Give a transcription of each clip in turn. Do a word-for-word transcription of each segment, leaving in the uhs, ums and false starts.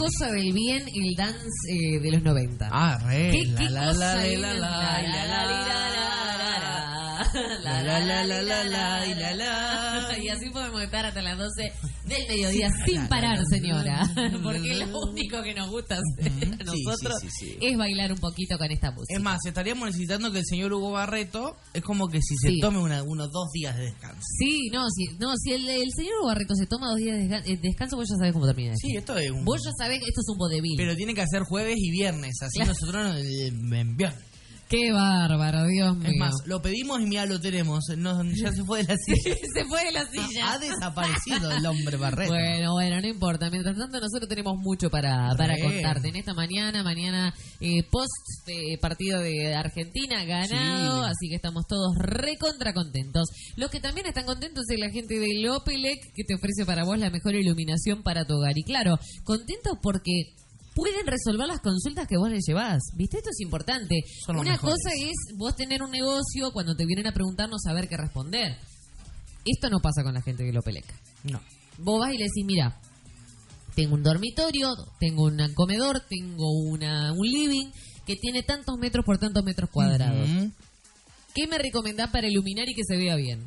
cosa del bien el dance eh, de los noventa. Ah, re. ¿Qué, la, qué la, cosa la, del- la, la, la, la, la, la, la, la, la, la, y la, la. Y así podemos estar hasta las doce del mediodía sin parar, señora. Porque lo único que nos gusta hacer a nosotros sí, sí, sí. es bailar un poquito con esta música. Es más, estaríamos necesitando que el señor Hugo Barreto es como que si se Sí. tome una, unos dos días de descanso. Sí, no, si, no, si el, el señor Barreto se toma dos días de desca- eh, descanso, vos ya sabés cómo termina esto. Sí, esto es un... Vos ya sabés que esto es un vodevil. Pero tiene que hacer jueves y viernes, así Claro. nosotros nos... eh, me envían. Qué bárbaro, Dios mío. Es más, lo pedimos y mira, lo tenemos. No, ya se fue de la silla. se fue de la silla. Ha desaparecido el hombre Barreto. Bueno, bueno, no importa. Mientras tanto, nosotros tenemos mucho para, para Re. contarte. En esta mañana, mañana eh, post eh, partido de Argentina ganado, Sí. así que estamos todos recontra contentos. Los que también están contentos es la gente de Lopelec, que te ofrece para vos la mejor iluminación para tu hogar. Y claro, contentos porque pueden resolver las consultas que vos les llevás. ¿Viste? Esto es importante. Son los Una mejores. cosa es vos tener un negocio, cuando te vienen a preguntar no saber qué responder. Esto no pasa con la gente de Lopelec. No. Vos vas y le decís, mira, tengo un dormitorio, tengo un comedor, tengo una, un living que tiene tantos metros por tantos metros cuadrados. Ujú. ¿Qué me recomendás para iluminar y que se vea bien?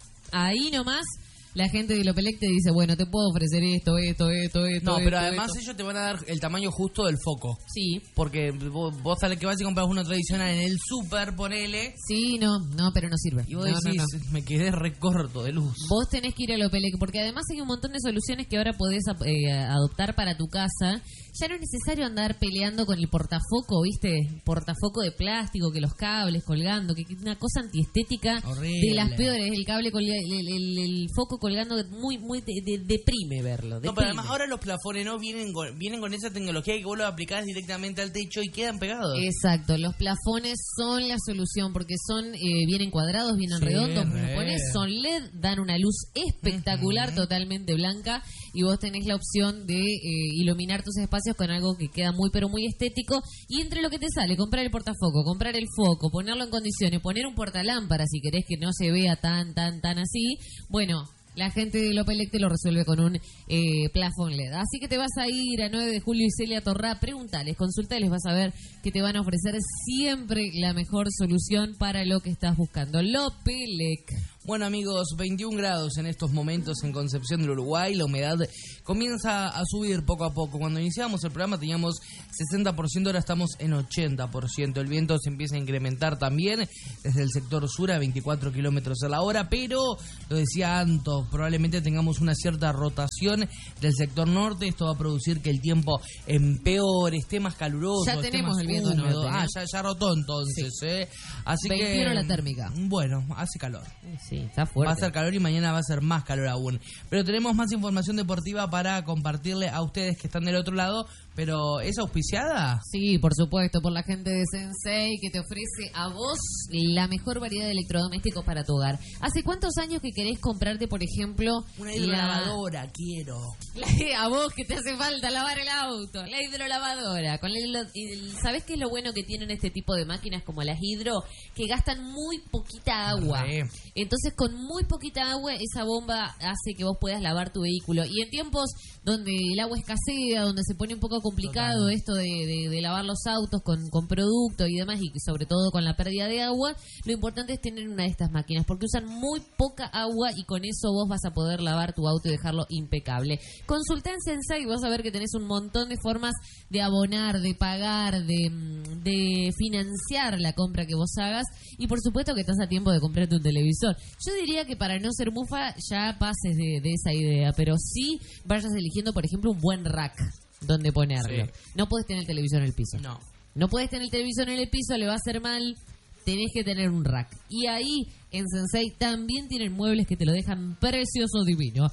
Ahí nomás la gente de Lopelec te dice, bueno, te puedo ofrecer esto, esto, esto, esto. No, pero esto, además esto. ellos te van a dar el tamaño justo del foco. Sí, Porque vos, vos sabés que vas y compras uno tradicional en el súper, ponele. sí, no, no, pero no sirve. Y vos No, no, decís, no. me quedé recorto de luz. Vos tenés que ir a Lopelec, porque además hay un montón de soluciones que ahora podés eh, adoptar para tu casa. Ya no es necesario andar peleando con el portafoco, ¿viste? Portafoco de plástico, que los cables colgando, que, que una cosa antiestética Horrible. de las peores. El cable, colga- el, el- el foco colgando, muy muy de- de- deprime verlo. No, Deprime. pero además ahora los plafones no vienen con, vienen con esa tecnología que vos lo aplicás directamente al techo y quedan pegados. Exacto, los plafones son la solución porque son eh, vienen cuadrados, vienen Sí, redondos, re. plafones, son L E D, dan una luz espectacular, Ujú. totalmente blanca, y vos tenés la opción de eh, iluminar tus espacios con algo que queda muy pero muy estético. Y entre lo que te sale, comprar el portafoco, comprar el foco, ponerlo en condiciones, poner un portalámpara si querés que no se vea tan, tan, tan así, bueno, la gente de Lopelec te lo resuelve con un eh, plafón L E D. Así que te vas a ir a nueve de julio y Celia Torrá, pregúntales, consultales, vas a ver que te van a ofrecer siempre la mejor solución para lo que estás buscando. Lopelec. Bueno amigos, veintiún grados en estos momentos en Concepción del Uruguay, la humedad comienza a subir poco a poco. Cuando iniciamos el programa teníamos sesenta por ciento, ahora estamos en ochenta por ciento. El viento se empieza a incrementar también desde el sector sur a veinticuatro kilómetros a la hora, pero lo decía Anto, probablemente tengamos una cierta rotación del sector norte. Esto va a producir que el tiempo empeore, esté más caluroso, Ya esté tenemos más el viento húmedo. norte, ¿eh? Ah, ya, ya rotó entonces, ¿eh? Así que veintiuno la térmica. bueno, hace calor. Sí, está Va a fuerte. ser calor y mañana va a ser más calor aún. Pero tenemos más información deportiva para compartirle a ustedes que están del otro lado. Pero, ¿es auspiciada? Sí, por supuesto, por la gente de Sensei que te ofrece a vos la mejor variedad de electrodomésticos para tu hogar. ¿Hace cuántos años que querés comprarte, por ejemplo, Una la- hidrolavadora, quiero. La- a vos que te hace falta lavar el auto, la hidrolavadora. Con el, el- ¿Sabés qué es lo bueno que tienen este tipo de máquinas como las hidro? Que gastan muy poquita agua. Re. Entonces, con muy poquita agua, esa bomba hace que vos puedas lavar tu vehículo. Y en tiempos donde el agua escasea, donde se pone un poco complicado Total. esto de, de- de lavar los autos con, con producto y demás, y sobre todo con la pérdida de agua, lo importante es tener una de estas máquinas, porque usan muy poca agua y con eso vos vas a poder lavar tu auto y dejarlo impecable. Consultá en Sensei y vas a ver que tenés un montón de formas de abonar, de pagar, de, mm, de financiar la compra que vos hagas, y por supuesto que estás a tiempo de comprarte un televisor. Yo diría que para no ser mufa ya pases de, de esa idea, pero sí vayas eligiendo, por ejemplo, un buen rack donde ponerlo. Sí. No puedes tener el televisor en el piso. No. No puedes tener el televisor en el piso, le va a hacer mal. Tenés que tener un rack. Y ahí en Sensei también tienen muebles que te lo dejan precioso, divino.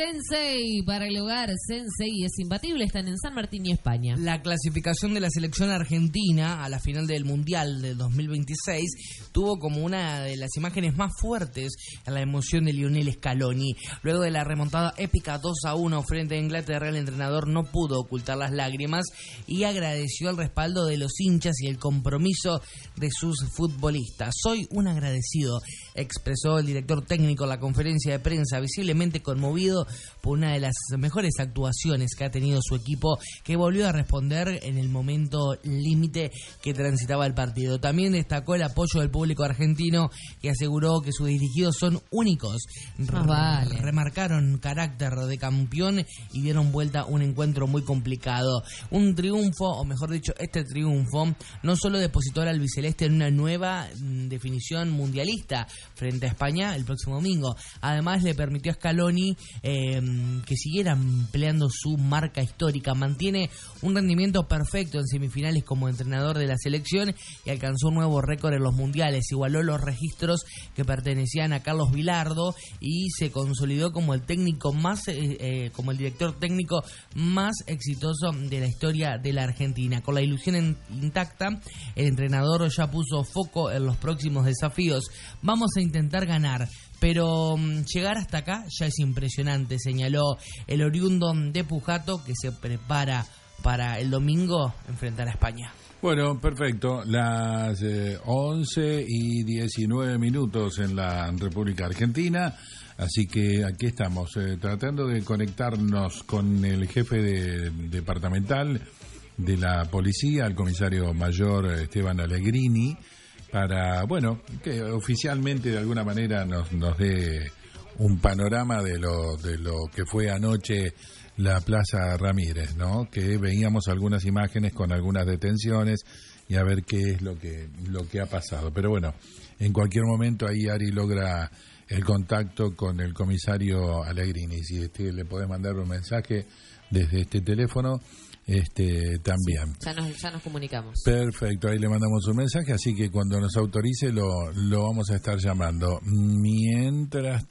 Sensei para el hogar, Sensei es imbatible, están en San Martín y España. La clasificación de la selección argentina a la final del Mundial del dos mil veintiséis tuvo como una de las imágenes más fuertes a la emoción de Lionel Scaloni. Luego de la remontada épica dos a uno frente a Inglaterra, el entrenador no pudo ocultar las lágrimas y agradeció el respaldo de los hinchas y el compromiso de sus futbolistas. Soy un agradecido. expresó el director técnico en la conferencia de prensa, visiblemente conmovido por una de las mejores actuaciones que ha tenido su equipo, que volvió a responder en el momento límite que transitaba el partido. También destacó el apoyo del público argentino, que aseguró que sus dirigidos son únicos. Ah, vale. Remarcaron carácter de campeón y dieron vuelta a un encuentro muy complicado. Un triunfo, o mejor dicho, este triunfo no solo depositó al albiceleste en una nueva mm, definición mundialista frente a España el próximo domingo. Además, le permitió a Scaloni eh, que siguiera ampliando su marca histórica. Mantiene un rendimiento perfecto en semifinales como entrenador de la selección y alcanzó un nuevo récord en los mundiales. Igualó los registros que pertenecían a Carlos Bilardo y se consolidó como el técnico más, eh, eh, como el director técnico más exitoso de la historia de la Argentina. Con la ilusión en, intacta, el entrenador ya puso foco en los próximos desafíos. Vamos a intentar ganar, pero um, llegar hasta acá ya es impresionante, señaló el oriundo de Pujato, que se prepara para el domingo enfrentar a España. Bueno, perfecto. Las eh, once y diecinueve minutos en la República Argentina. Así que aquí estamos, eh, tratando de conectarnos con el jefe de, departamental de la policía, el comisario mayor Esteban Allegrini, para, bueno, que oficialmente de alguna manera nos, nos dé un panorama de lo, de lo que fue anoche la Plaza Ramírez, ¿no? Que veíamos algunas imágenes con algunas detenciones y a ver qué es lo que, lo que ha pasado. Pero bueno, en cualquier momento ahí Ari logra el contacto con el comisario Allegrini. Si este, le podés mandar un mensaje desde este teléfono, este también. Sí, ya, nos, ya nos comunicamos. Perfecto, ahí le mandamos un mensaje, así que cuando nos autorice lo, lo vamos a estar llamando. Mientras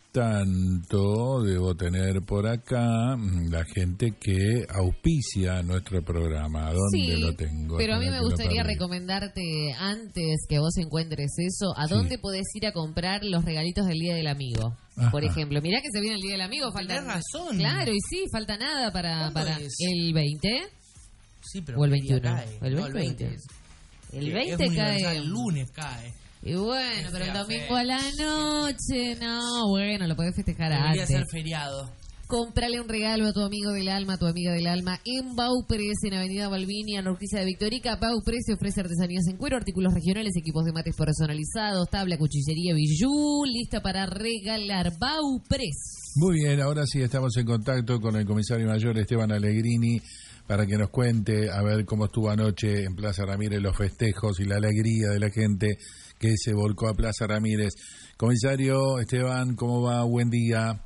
tanto, debo tener por acá la gente que auspicia nuestro programa. ¿Dónde sí, lo tengo? Pero a mí me gustaría perdí. recomendarte, antes que vos encuentres eso, a Sí. dónde podés ir a comprar los regalitos del Día del Amigo. Ajá. Por ejemplo, mirá que se viene el Día del Amigo, falta. Tenés razón. Claro, y sí, falta nada para, ¿Cuándo para es? el veinte. Sí, pero O el ¿qué día veintiuno. cae? El No, el veinte. veinte. El Es veinte universal, cae. el lunes cae. Y bueno, Es pero el fea, domingo fea. a la noche, no, bueno, lo podés festejar Debería antes. ser feriado. Comprale un regalo a tu amigo del alma, a tu amiga del alma, en Baupress, en Avenida Balbini, en la Urquiza de Victorica. Baupress se ofrece artesanías en cuero, artículos regionales, equipos de mates personalizados, tabla, cuchillería, bijú, lista para regalar. Baupress. Muy bien, ahora sí estamos en contacto con el comisario mayor Esteban Allegrini para que nos cuente a ver cómo estuvo anoche en Plaza Ramírez los festejos y la alegría de la gente que se volcó a Plaza Ramírez. Comisario Esteban, ¿cómo va? Buen día.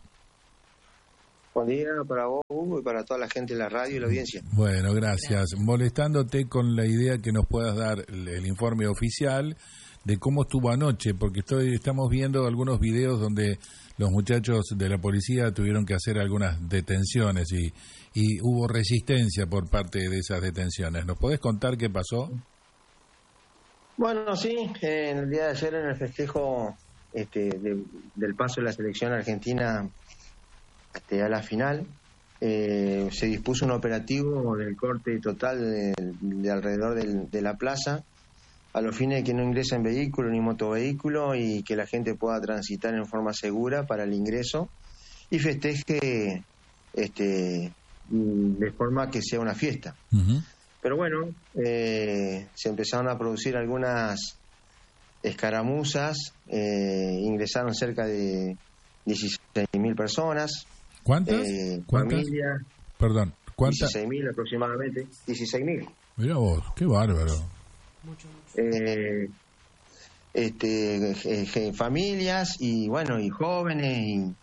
Buen día para vos, Hugo, y para toda la gente de la radio y la audiencia. Bueno, gracias. Molestándote con la idea que nos puedas dar el, el informe oficial de cómo estuvo anoche, porque estoy estamos viendo algunos videos donde los muchachos de la policía tuvieron que hacer algunas detenciones y, y hubo resistencia por parte de esas detenciones. ¿Nos podés contar qué pasó? Bueno, sí, eh, en el día de ayer en el festejo este, de, del paso de la selección argentina este, a la final, eh, se dispuso un operativo del corte total de, de alrededor del, de la plaza, a los fines de que no ingresen vehículo ni motovehículo y que la gente pueda transitar en forma segura para el ingreso y festeje este, de forma que sea una fiesta. Uh-huh. Pero bueno, eh, se empezaron a producir algunas escaramuzas, eh, ingresaron cerca de dieciséis mil personas. ¿Cuántas? Eh, ¿Cuántas? Familias, Perdón, ¿cuántas? dieciséis mil aproximadamente, dieciséis mil. Mirá vos, qué bárbaro. Eh, este, eh, eh, familias y bueno, y jóvenes y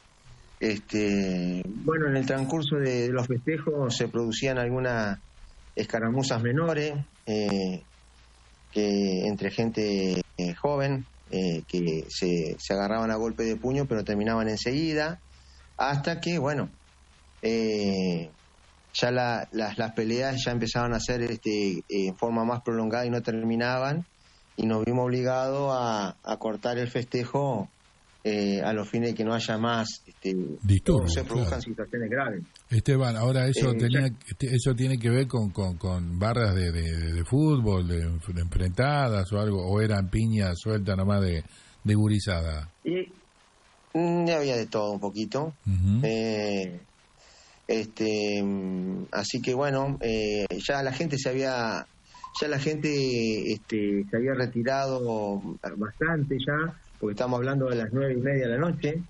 este, bueno, en el transcurso de los festejos se producían algunas escaramuzas menores eh, que entre gente eh, joven eh, que se, se agarraban a golpe de puño pero terminaban enseguida hasta que bueno eh, ya la, las, las peleas ya empezaban a ser este, en forma más prolongada y no terminaban y nos vimos obligados a, a cortar el festejo eh, a los fines de que no haya más este, disturbios, se produzcan claro. situaciones graves. Esteban, ahora eso Eh, tenía ya- eso tiene que ver con, con, con barras de, de, de fútbol, de, de enfrentadas o algo, o eran piñas sueltas nomás de, de gurizada? Y mm, había de todo un poquito. Uh-huh. eh, este Así que bueno, eh, ya la gente se había ya la gente este, se había retirado bastante ya, porque estamos hablando de las nueve y media de la noche.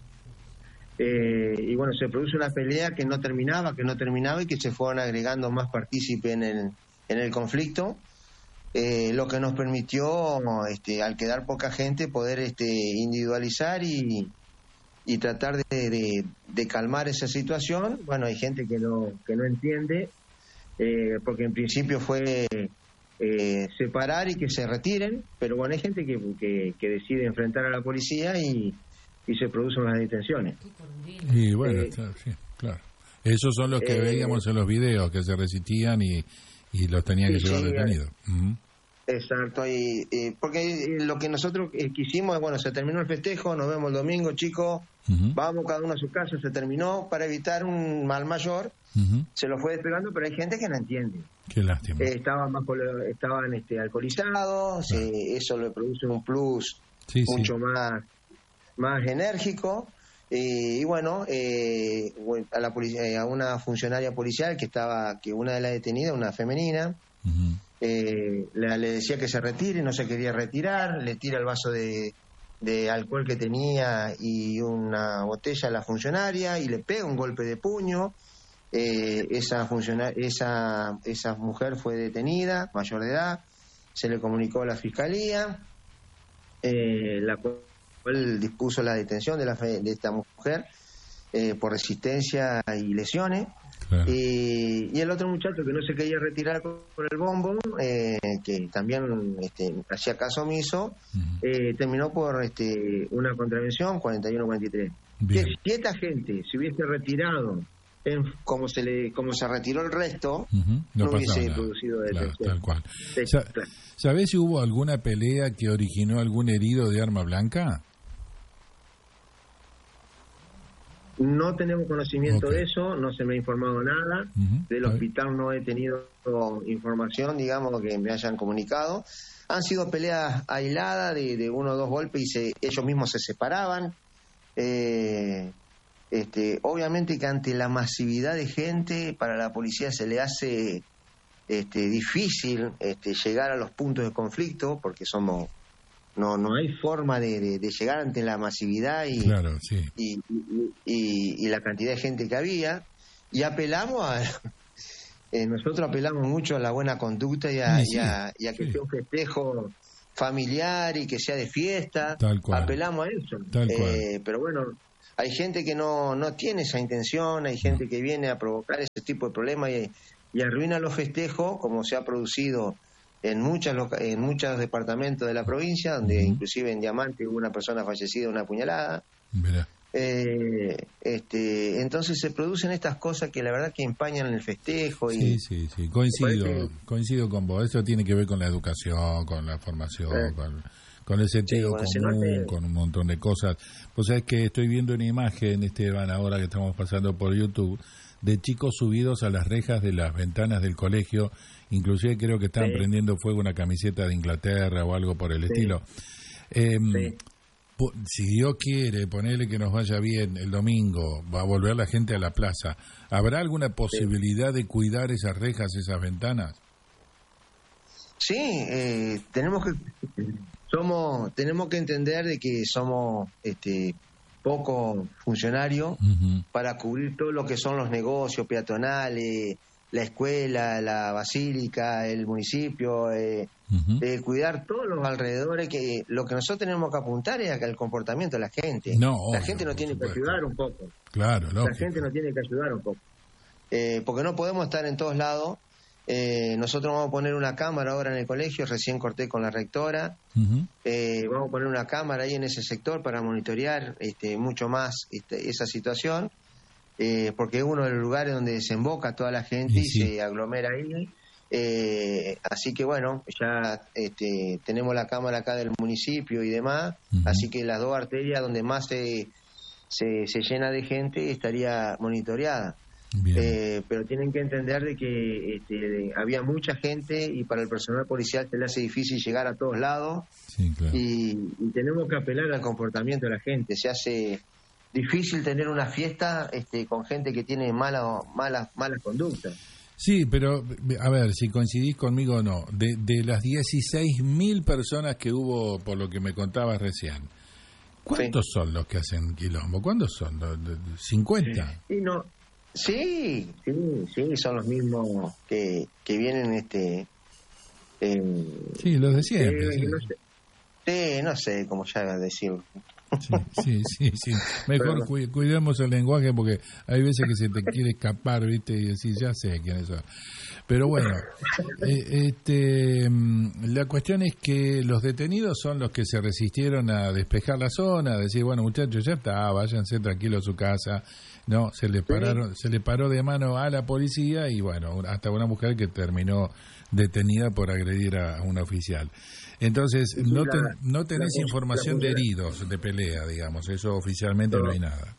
Eh, y bueno, se produce una pelea que no terminaba, que no terminaba y que se fueron agregando más partícipes en el, en el conflicto, eh, lo que nos permitió, este, al quedar poca gente, poder este, individualizar y, y tratar de, de, de calmar esa situación. Bueno, hay gente que no, que no entiende, eh, porque en principio fue eh, separar y que se retiren, pero bueno, hay gente que, que, que decide enfrentar a la policía y y se producen las detenciones. Y bueno, eh, claro, sí, claro. Esos son los que eh, veíamos en los videos, que se resistían y, y los tenían que sí, llevar sí, detenidos. Uh-huh. Exacto, y, y porque lo que nosotros eh, quisimos es, bueno, se terminó el festejo, nos vemos el domingo, chicos, uh-huh. vamos cada uno a su casa, se terminó, para evitar un mal mayor, uh-huh. se lo fue despegando, pero hay gente que no entiende. Qué lástima. Eh, estaban más, estaban este, alcoholizados, ah. eh, eso le produce un plus sí, mucho sí. más más enérgico, eh, y bueno, eh, a la policía, a una funcionaria policial que estaba, que una de las detenidas, una femenina, uh-huh. eh, le, le decía que se retire, no se quería retirar, le tira el vaso de, de alcohol que tenía y una botella a la funcionaria y le pega un golpe de puño. Eh, esa funcionaria, esa, esa mujer fue detenida, mayor de edad, se le comunicó a la fiscalía, eh, la cual dispuso la detención de, la fe, de esta mujer eh, por resistencia y lesiones. Claro. Y, y el otro muchacho que no se quería retirar con el bombo, eh, que también este, hacía caso omiso, uh-huh. eh, terminó por este, una contravención cuarenta y uno cuarenta y tres. Que si esta gente se hubiese retirado en, como se le como se retiró el resto, uh-huh. no, no hubiese nada. Producido detención. Claro, tal cual. Sí, Sa- claro. ¿Sabés si hubo alguna pelea que originó algún herido de arma blanca? No tenemos conocimiento okay. de eso, no se me ha informado nada. Uh-huh. Del hospital no he tenido información, digamos, que me hayan comunicado. Han sido peleas aisladas de, de uno o dos golpes y se, ellos mismos se separaban. Eh, este, obviamente que ante la masividad de gente, para la policía se le hace este, difícil este, llegar a los puntos de conflicto, porque somos... No no hay forma de, de, de llegar ante la masividad y, claro, sí. y, y, y, y la cantidad de gente que había, y apelamos a eh, nosotros apelamos mucho a la buena conducta y a, sí, sí, y a, y a que sí. sea un festejo familiar y que sea de fiesta. Tal cual. Apelamos a eso. Tal eh, cual. Pero bueno, hay gente que no no tiene esa intención, hay gente no. que viene a provocar ese tipo de problemas y, y arruina los festejos, como se ha producido en muchas en muchos departamentos de la provincia, donde uh-huh. inclusive en Diamante hubo una persona fallecida, una puñalada. Eh, este, entonces se producen estas cosas que la verdad que empañan el festejo. Sí, y sí, sí, coincido, parece... coincido con vos. Esto tiene que ver con la educación, con la formación, eh. con, con el sentido sí, bueno, común, con un montón de cosas. Pues sabés que estoy viendo una imagen, Esteban, ahora que estamos pasando por YouTube, de chicos subidos a las rejas de las ventanas del colegio. Inclusive creo que estaban sí. prendiendo fuego una camiseta de Inglaterra o algo por el sí. estilo. Eh, sí. po- si Dios quiere, ponerle que nos vaya bien el domingo, va a volver la gente a la plaza. ¿Habrá alguna posibilidad sí. de cuidar esas rejas, esas ventanas? Sí, eh, tenemos que somos tenemos que entender de que somos este poco funcionarios uh-huh. para cubrir todo lo que son los negocios peatonales, la escuela, la basílica, el municipio, eh, uh-huh. eh, cuidar todos los alrededores, que lo que nosotros tenemos que apuntar es al comportamiento de la gente. No, la obvio, gente nos tiene supuesto. que ayudar un poco. Claro, lógico. La gente nos tiene que ayudar un poco. Eh, porque no podemos estar en todos lados. Eh, nosotros vamos a poner una cámara ahora en el colegio, recién corté con la rectora. Uh-huh. Eh, vamos a poner una cámara ahí en ese sector para monitorear este, mucho más este, esa situación. Eh, porque es uno de los lugares donde desemboca toda la gente y, y sí. se aglomera ahí. Eh, así que bueno, ya este, tenemos la cámara acá del municipio y demás, uh-huh. así que las dos arterias donde más se, se, se llena de gente estaría monitoreada. Eh, pero tienen que entender de que este, había mucha gente y para el personal policial se le hace difícil llegar a todos lados. Sí, claro. y, y tenemos que apelar al comportamiento de la gente. Se hace difícil tener una fiesta este, con gente que tiene malas malas malas conductas. Sí, pero a ver, si coincidís conmigo o no, de, de las dieciséis mil personas que hubo, por lo que me contabas recién, ¿cuántos sí. son los que hacen quilombo? ¿Cuántos son? ¿cincuenta? Sí, no, sí, sí, sí, son los mismos que, que vienen este... Eh, sí, los de siempre. Eh, sí. No sé, sí, no sé cómo ya decirlo. Sí, sí, sí, sí. Mejor cu cuidemos el lenguaje porque hay veces que se te quiere escapar, ¿viste? Y decir, ya sé quiénes son. Pero bueno, eh, este, la cuestión es que los detenidos son los que se resistieron a despejar la zona, a decir, bueno, muchachos, ya está, váyanse tranquilos a su casa. No, se le pararon, se le paró de mano a la policía y bueno, hasta una mujer que terminó detenida por agredir a un oficial. Entonces, no, ten, no tenés información de heridos de pelea, digamos, eso oficialmente no, no hay nada.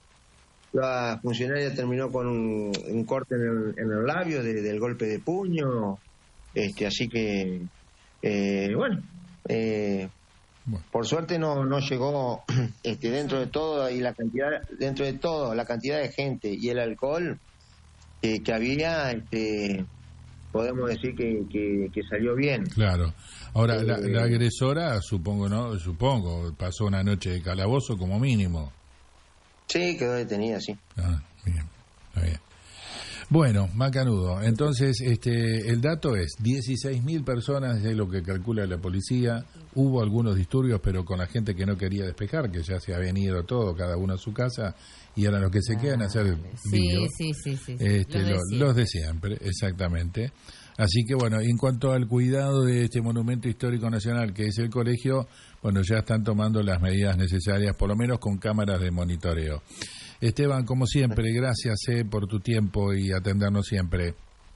La funcionaria terminó con un, un corte en el, en el labio de, del golpe de puño, este, así que, eh, bueno, eh, bueno, por suerte no no llegó este, dentro de todo y la cantidad dentro de todo la cantidad de gente y el alcohol eh, que había, este, podemos decir que, que, que salió bien. Claro. Ahora, eh, la, la agresora, supongo, no, supongo, pasó una noche de calabozo como mínimo. Sí, quedó detenida, sí. Ah, bien, está bien. Bueno, macanudo. Entonces, este, el dato es dieciséis mil personas, es lo que calcula la policía. Hubo algunos disturbios, pero con la gente que no quería despejar, que ya se ha venido todo, cada uno a su casa, y ahora los que se quedan a hacer sí, video, sí, sí, sí, sí. Este, los, de lo, los de siempre, exactamente. Así que bueno, en cuanto al cuidado de este monumento histórico nacional que es el colegio, bueno, ya están tomando las medidas necesarias, por lo menos con cámaras de monitoreo. Esteban, como siempre, gracias eh, por tu tiempo y atendernos siempre.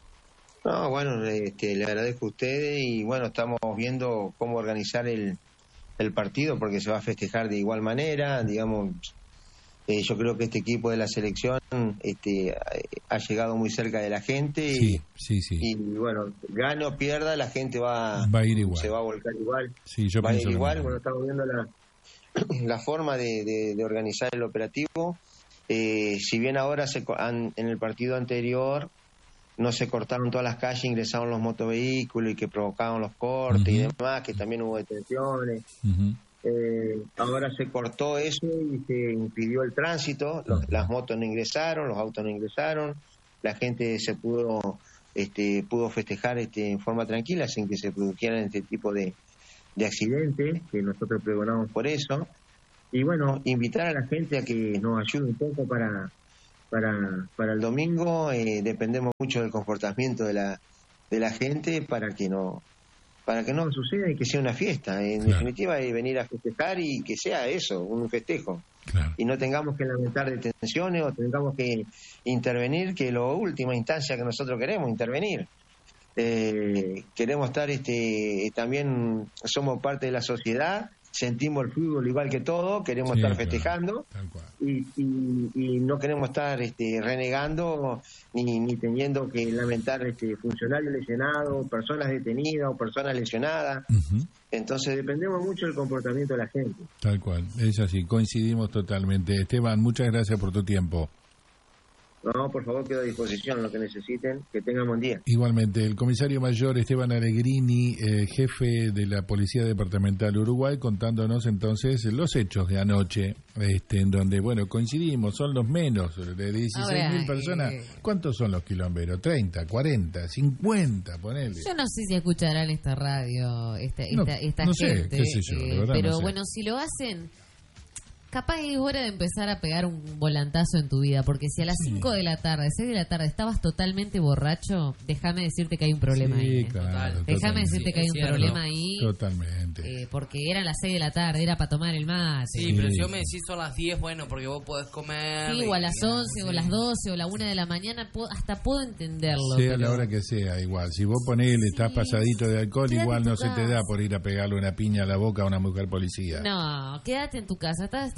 No, bueno, este, le agradezco a ustedes y bueno, estamos viendo cómo organizar el, el partido porque se va a festejar de igual manera, digamos. Eh, yo creo que este equipo de la selección este, ha llegado muy cerca de la gente y, sí, sí, sí. y bueno, gane o pierda, la gente va, va a ir igual. Se va a volcar igual. Sí, yo va a ir pienso igual. Bueno, estamos viendo la, la forma de, de, de organizar el operativo. Eh, si bien ahora se, an, en el partido anterior no se cortaron todas las calles, ingresaron los motovehículos y que provocaban los cortes uh-huh. y demás, que también hubo detenciones. Uh-huh. Eh, ahora se cortó eso y se impidió el tránsito, los, las motos no ingresaron, los autos no ingresaron, la gente se pudo este, pudo festejar este, en forma tranquila sin que se produjeran este tipo de, de accidentes, que nosotros pregonamos por eso. Y bueno, invitar a la gente a que nos ayude un poco para para para el domingo. Eh, dependemos mucho del comportamiento de la de la gente para que no para que no suceda y que sea una fiesta. En claro. definitiva, es venir a festejar y que sea eso, un festejo. Claro. Y no tengamos que lamentar detenciones o tengamos que intervenir, que es la última instancia que nosotros queremos, intervenir. Eh, queremos estar, este también somos parte de la sociedad, sentimos el fútbol igual que todo, queremos sí, estar festejando claro, y, y, y no queremos estar este, renegando ni, ni teniendo que lamentar este, funcionarios lesionados, personas detenidas o personas lesionadas. Uh-huh. Entonces dependemos mucho del comportamiento de la gente. Tal cual, es así, coincidimos totalmente. Esteban, muchas gracias por tu tiempo. No, por favor, quedo a disposición, lo que necesiten, que tengan buen día. Igualmente, el comisario mayor Esteban Allegrini, eh, jefe de la Policía Departamental Uruguay, contándonos entonces los hechos de anoche, este, en donde, bueno, coincidimos, son los menos, de dieciséis mil personas. Eh... ¿Cuántos son los quilomberos? ¿treinta, cuarenta, cincuenta, ponele? Yo no sé si escucharán esta radio, esta, esta, no, esta no gente. Sé, qué sé yo, eh, verdad, pero no sé. Bueno, si lo hacen... Capaz es hora de empezar a pegar un volantazo en tu vida, porque si a las cinco sí. de la tarde, seis de la tarde estabas totalmente borracho, déjame decirte que hay un problema sí, ahí. ¿eh? Claro, déjame decirte que hay un problema ahí. Totalmente. Eh, porque eran las seis de la tarde, era para tomar el mate. Sí, sí, pero si yo me decís son las diez, bueno, porque vos podés comer. Sí, o a las once, o a las doce, o a la una de la mañana, puedo, hasta puedo entenderlo. Sea pero... la hora que sea, igual. Si vos ponele, estás sí. pasadito de alcohol, igual no se te da por ir a pegarle una piña a la boca a una mujer policía. No, quédate en tu casa. Estás, estás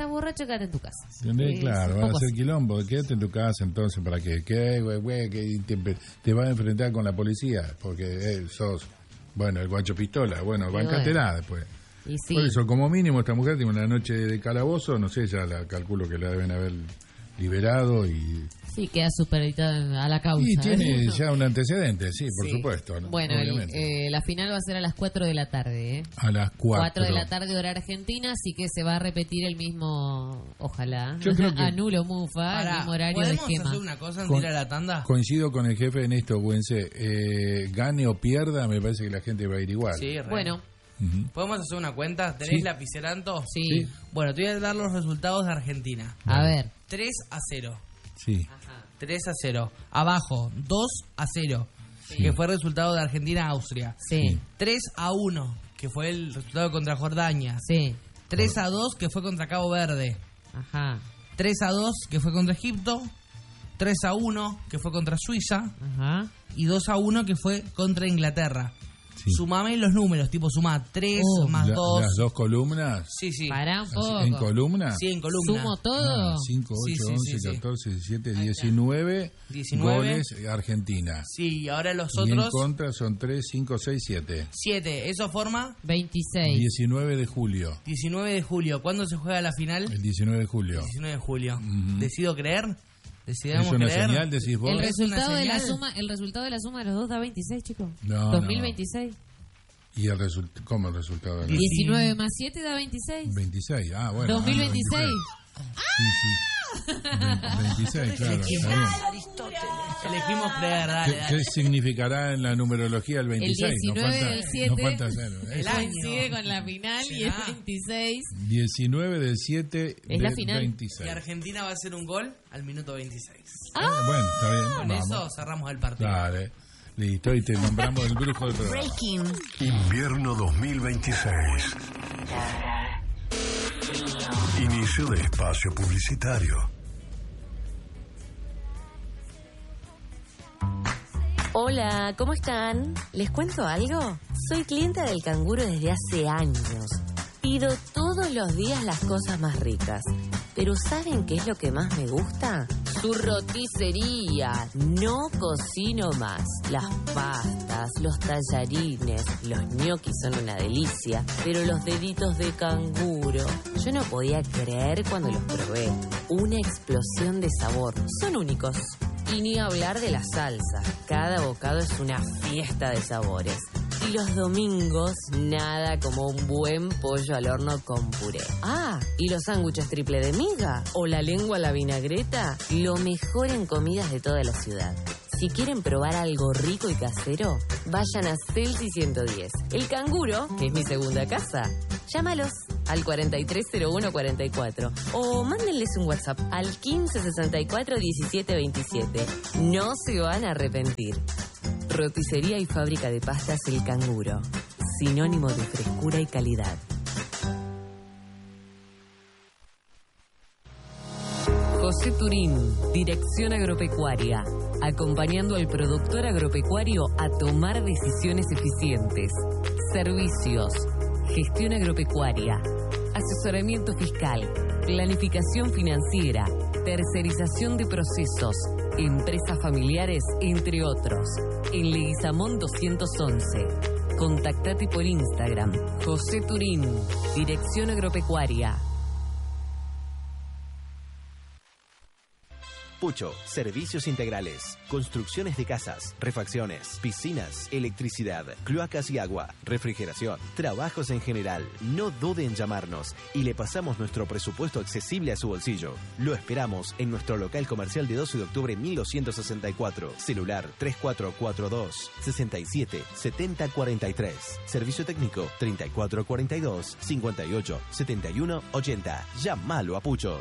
estás borracho, quédate en tu casa. ¿Entendés? Sí, Claro, es van a poco hacer así. quilombo. Quédate en tu casa entonces, ¿para qué? ¿Qué, güey, güey? Que te, te vas a enfrentar con la policía porque eh, sos, bueno, el guacho pistola. Bueno, Y bancátela después. Y sí. Por eso, como mínimo, esta mujer tiene una noche de calabozo, no sé, ya la calculo que la deben haber liberado y... Sí, queda supeditada a la causa. Y tiene ¿eh? ya un antecedente, sí, por Sí. supuesto. ¿no? Bueno, el- Obviamente. eh, la final va a ser a las cuatro de la tarde, ¿eh? A las cuatro. cuatro de la tarde hora argentina, así que se va a repetir el mismo, ojalá, Yo creo que- anulo Mufa, el Pará, mismo horario de ¿podemos esquema. hacer una cosa antes Con- de ir a la tanda? Coincido con el jefe en esto, Güense. Eh, gane o pierda, me parece que la gente va a ir igual. Sí, re. Bueno, Ujú. ¿Podemos hacer una cuenta? ¿Tenés Sí. lapiceranto? sí. Sí. Bueno, te voy a dar los resultados de Argentina. A ver. tres a cero. Sí. tres a cero. Abajo, dos a cero. Que fue el resultado de Argentina-Austria. Sí, tres a uno, que fue el resultado contra Jordania. sí. tres a dos, que fue contra Cabo Verde. Ajá, tres a dos, que fue contra Egipto. tres a uno, que fue contra Suiza. ajá. Y dos a uno, que fue contra Inglaterra. Sí. Sumame los números, tipo suma tres Oh. más La- dos. Las dos columnas. Sí, sí. Pará un así, poco. ¿En columna? Sí, en columna. ¿Sumo todo? cinco, Sí, ocho, sí, once, sí, sí. catorce, diecisiete, diecinueve diecinueve. goles eh, Argentina. Sí, y ahora los Y en otros, contra son tres, cinco, seis, siete. siete. Eso forma veintiséis. diecinueve de julio. diecinueve de julio. ¿Cuándo se juega la final? El diecinueve de julio. diecinueve de julio. Ujú. ¿Decido creer? ¿Es ¿Decidamos una creer? señal, decís vos? El ¿Es una resultado de la señal? suma, el resultado de la suma de los dos da veintiséis, chicos. No, dos mil veintiséis. ¿Y el resultado? ¿Cómo el resultado? de la- diecinueve más siete da veintiséis. veintiséis, ah, bueno. dos mil veintiséis. Sí, sí. Ve- veintiséis, claro. Está bien. Elegimos creer, dale, ¿Qué, dale. qué significará en la numerología el veintiséis? El diecinueve no falta, del siete. No falta cero. ¿eh? El año. Coincide con la final y el Ah. veintiséis. diecinueve del siete Es la del final. veintiséis. Y Argentina va a hacer un gol al minuto veintiséis. Ah, bueno, está bien. Con Vamos. eso cerramos el partido. Dale. Listo, y te nombramos el brujo del programa. Breaking. Invierno dos mil veintiséis. Inicio de espacio publicitario. Hola, ¿cómo están? ¿Les cuento algo? Soy clienta del Canguro desde hace años. Pido todos los días las cosas más ricas. Pero ¿saben qué es lo que más me gusta? Su roticería. No cocino más. Las pastas, los tallarines, los ñoquis son una delicia. Pero los deditos de canguro, yo no podía creer cuando los probé. Una explosión de sabor. Son únicos. Y ni hablar de la salsa. Cada bocado es una fiesta de sabores. Y los domingos, nada como un buen pollo al horno con puré. Ah, y los sándwiches triple de miga o la lengua a la vinagreta, lo mejor en comidas de toda la ciudad. Si quieren probar algo rico y casero, vayan a Celsi ciento diez. El Canguro, que es mi segunda casa. Llámalos al cuarenta y tres cero uno cuarenta y cuatro o mándenles un WhatsApp al quince sesenta y cuatro diecisiete veintisiete. No se van a arrepentir. Roticería y fábrica de pastas El Canguro. Sinónimo de frescura y calidad. José Turín, Dirección Agropecuaria, acompañando al productor agropecuario a tomar decisiones eficientes. Servicios, gestión agropecuaria, asesoramiento fiscal, planificación financiera, tercerización de procesos, empresas familiares, entre otros. En Leguizamón doscientos once. Contactate por Instagram. José Turín, Dirección Agropecuaria. Pucho, servicios integrales, construcciones de casas, refacciones, piscinas, electricidad, cloacas y agua, refrigeración, trabajos en general. No dude en llamarnos y le pasamos nuestro presupuesto accesible a su bolsillo. Lo esperamos en nuestro local comercial de doce de octubre mil doscientos sesenta y cuatro. Celular tres cuatro cuatro dos, seis siete siete cero cuatro tres. Servicio técnico treinta y cuatro cuarenta y dos, cincuenta y ocho setenta y uno ochenta. Llámalo a Pucho.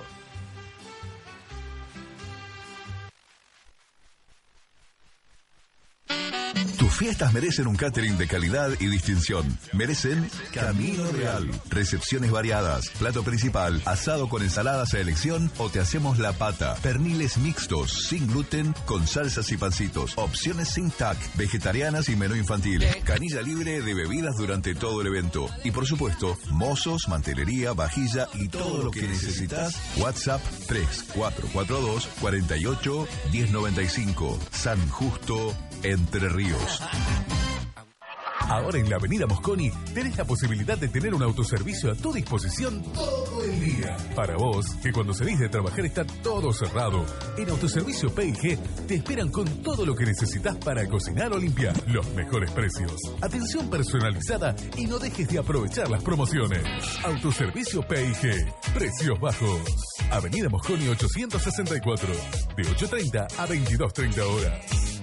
Tus fiestas merecen un catering de calidad y distinción. Merecen Camino Real. Recepciones variadas, plato principal, asado con ensaladas a elección o te hacemos la pata. Perniles mixtos, sin gluten, con salsas y pancitos. Opciones sin tac, vegetarianas y menú infantil. Canilla libre de bebidas durante todo el evento. Y por supuesto, mozos, mantelería, vajilla y todo lo que necesitas. WhatsApp tres cuatro cuatro dos, cuatro ocho, uno cero nueve cinco. San Justo, Entre Ríos. Ahora en la Avenida Mosconi tenés la posibilidad de tener un autoservicio a tu disposición todo el día. Para vos, que cuando salís de trabajar está todo cerrado, en Autoservicio P y G te esperan con todo lo que necesitas para cocinar o limpiar. Los mejores precios, atención personalizada y no dejes de aprovechar las promociones. Autoservicio P y G, precios bajos. Avenida Mosconi ochocientos sesenta y cuatro, de ocho treinta a veintidós treinta horas.